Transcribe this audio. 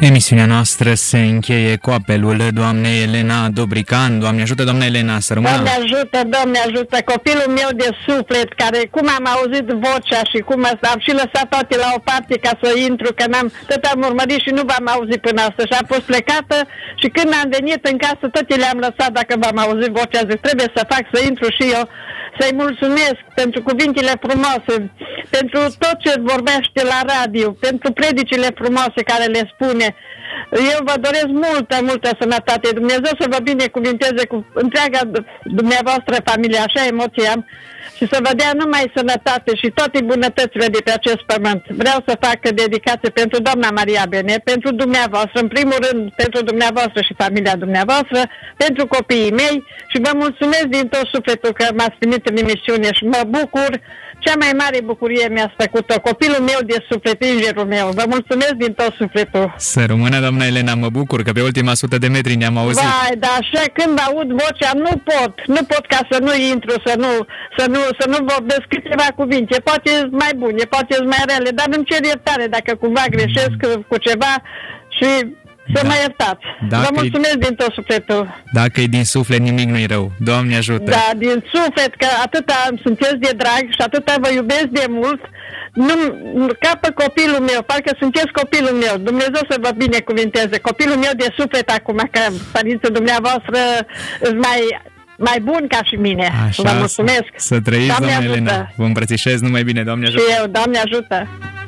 Emisiunea noastră se încheie cu apelul doamnei Elena Dobrican. Doamne ajută, doamna Elena, să rămână. Doamne ajută, copilul meu de suflet, care cum am auzit vocea și cum am și lăsat toate la o parte ca să intru, că tot am urmărit și nu v-am auzit până astăzi și am fost plecată și când am venit în casă toate le-am lăsat dacă v-am auzit vocea, zic, trebuie să fac să intru și eu, să-i mulțumesc pentru cuvintele frumoase, pentru tot ce vorbește la radio, pentru predicile frumoase care le spune. Eu vă doresc multă sănătate. Dumnezeu să vă binecuvinteze cu întreaga dumneavoastră familie, așa emoții am, și să vă dea numai sănătate și toate bunătățile de pe acest pământ. Vreau să fac dedicație pentru doamna Maria Bene, pentru dumneavoastră, în primul rând pentru dumneavoastră și familia dumneavoastră, pentru copiii mei și vă mulțumesc din tot sufletul că m-ați primit în emisiune și mă bucur. Cea mai mare bucurie mi-a făcut-o copilul meu de suflet, îngerul meu. Vă mulțumesc din tot sufletul. Să rămână, doamna Elena, mă bucur că pe ultima 100 de metri ne-am auzit. Vai, dar așa când aud vocea, nu pot ca să nu intru, să nu vorbesc câteva cuvinte. Poate mai bune, poate mai rele, dar îmi cer iertare dacă cumva greșesc cu ceva și să mă iertați. Vă mulțumesc din tot sufletul. Dacă e din suflet, nimic nu-i rău. Doamne ajută. Da, din suflet, că atâta sunteți de drag și atâta vă iubesc de mult. Ca pe copilul meu, parcă sunteți copilul meu. Dumnezeu să vă binecuvinteze. Copilul meu de suflet acum, că părinții dumneavoastră mai bun ca și mine. Așa, vă mulțumesc. Să trăiți, doamne Elena. Vă îmbrățișez, numai bine, Doamne ajută. Și eu, Doamne ajută.